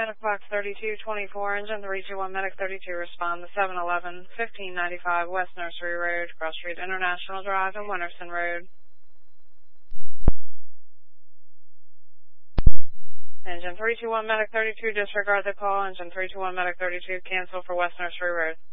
10 o'clock 3224, engine 321, medic 32, respond to 711, 1595 West Nursery Road, Cross Street International Drive and Winterson Road. Engine 321, medic 32, disregard the call. Engine 321, medic 32, cancel for West Nursery Road.